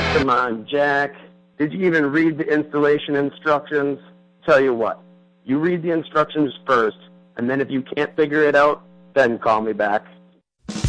Come on, Jack. Did you even read the installation instructions? Tell you what, you read the instructions first, and then if you can't figure it out, then call me back.